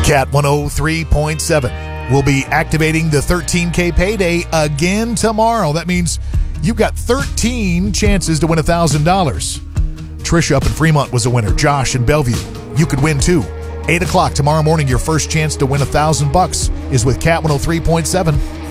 Cat 103.7 will be activating the 13K payday again tomorrow. That means you've got 13 chances to win $1,000. Trisha up in Fremont was a winner. Josh in Bellevue, you could win too. 8 o'clock tomorrow morning, your first chance to win $1,000 is with Cat 103.7.